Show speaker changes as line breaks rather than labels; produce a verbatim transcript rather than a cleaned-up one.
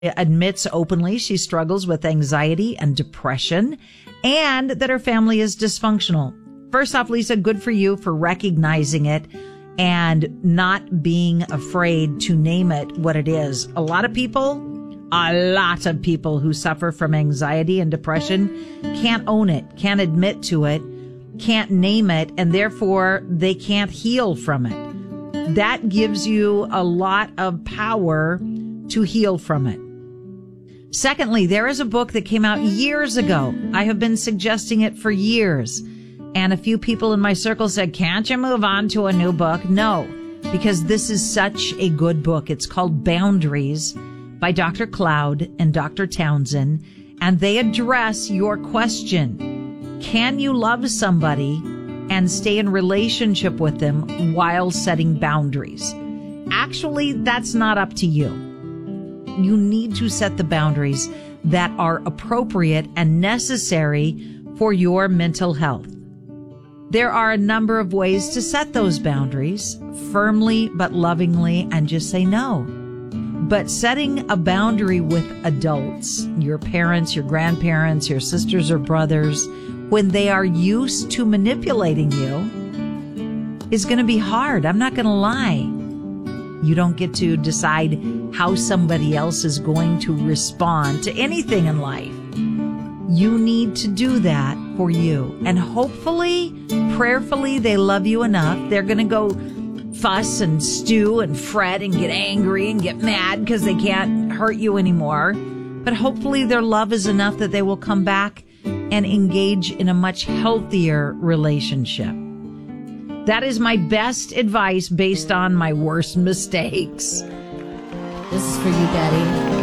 admits openly she struggles with anxiety and depression and that her family is dysfunctional. First off, Lisa, good for you for recognizing it and not being afraid to name it what it is. A lot of people, a lot of people who suffer from anxiety and depression can't own it, can't admit to it, can't name it, and therefore they can't heal from it. That gives you a lot of power to heal from it. Secondly, there is a book that came out years ago. I have been suggesting it for years. And a few people in my circle said, can't you move on to a new book? No, because this is such a good book. It's called Boundaries by Doctor Cloud and Doctor Townsend. And they address your question. Can you love somebody and stay in relationship with them while setting boundaries? Actually, that's not up to you. You need to set the boundaries that are appropriate and necessary for your mental health. There are a number of ways to set those boundaries firmly but lovingly and just say no. But setting a boundary with adults, your parents, your grandparents, your sisters or brothers, when they are used to manipulating you is going to be hard. I'm not going to lie. You don't get to decide how somebody else is going to respond to anything in life. You need to do that for you. And hopefully, prayerfully, they love you enough. They're going to go fuss and stew and fret and get angry and get mad because they can't hurt you anymore. But hopefully their love is enough that they will come back and engage in a much healthier relationship. That is my best advice based on my worst mistakes.
This is for you, Daddy.